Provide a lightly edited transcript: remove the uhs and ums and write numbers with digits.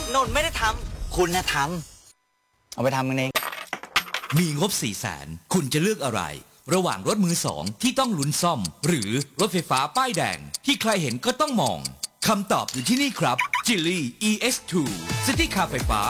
นนท์ไม่ได้ทำคุณนะทำเอาไปทำกันเองมีงบ 400,000 คุณจะเลือกอะไรระหว่างรถมือสองที่ต้องลุ้นซ่อมหรือรถไฟฟ้าป้ายแดงที่ใครเห็นก็ต้องมองคำตอบอยู่ที่นี่ครับ Geely EX2 ซิตี้คาร์ไฟฟ้า